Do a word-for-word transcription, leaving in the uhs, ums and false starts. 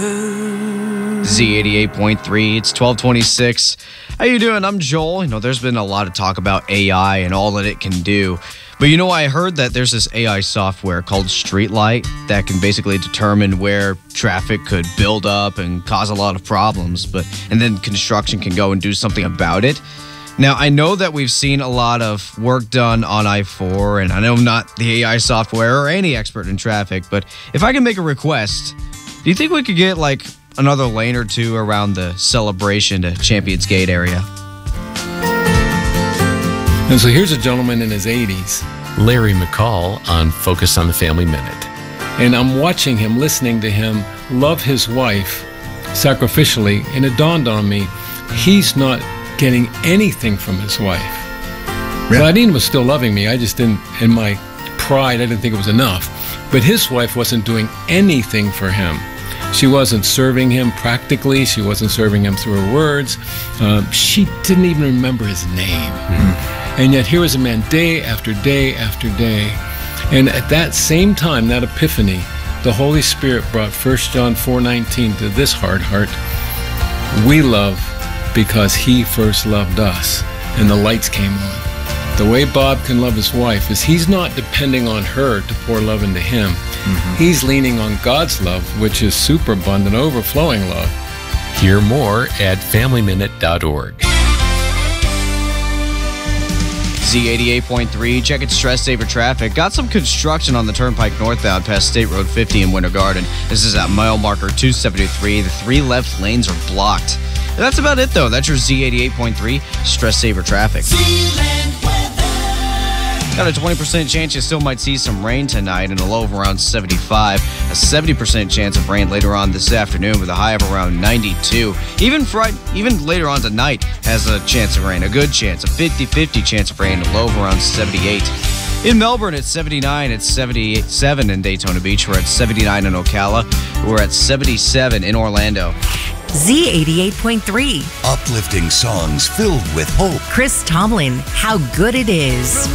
Z eighty-eight point three, it's twelve twenty-six. How you doing? I'm Joel. You know, there's been a lot of talk about A I and all that it can do. But you know, I heard that there's this A I software called Streetlight that can basically determine where traffic could build up and cause a lot of problems, but and then construction can go and do something about it. Now, I know that we've seen a lot of work done on I four, and I know I'm not the A I software or any expert in traffic, but if I can make a request, do you think we could get like another lane or two around the Celebration to Champions Gate area? And so here's a gentleman in his eighties. Larry McCall on Focus on the Family Minute. And I'm watching him, listening to him love his wife sacrificially, and it dawned on me, he's not getting anything from his wife. Yeah. Claudine was still loving me. I just didn't, in my pride, I didn't think it was enough. But his wife wasn't doing anything for him. She wasn't serving him practically. She wasn't serving him through her words. Um, she didn't even remember his name. Mm-hmm. And yet here was a man day after day after day. And at that same time, that epiphany, the Holy Spirit brought First John four nineteen to this hard heart. We love because he first loved us. And the lights came on. The way Bob can love his wife is he's not depending on her to pour love into him. Mm-hmm. He's leaning on God's love, which is superabundant, overflowing love. Hear more at family minute dot org. Z eighty-eight point three, check its stress saver traffic. Got some construction on the Turnpike northbound past State Road fifty in Winter Garden. This is at mile marker two seventy-three. The three left lanes are blocked. And that's about it, though. That's your Z eighty-eight point three stress saver traffic. Got a twenty percent chance you still might see some rain tonight and a low of around seventy-five. A seventy percent chance of rain later on this afternoon with a high of around ninety-two. Even Friday, even later on tonight has a chance of rain, a good chance, a fifty-fifty chance of rain, a low of around seventy-eight. In Melbourne, it's seventy-nine. It's seventy-seven in Daytona Beach. We're at seventy-nine in Ocala. We're at seventy-seven in Orlando. Z eighty-eight point three. Uplifting songs filled with hope. Chris Tomlin, How Good It Is.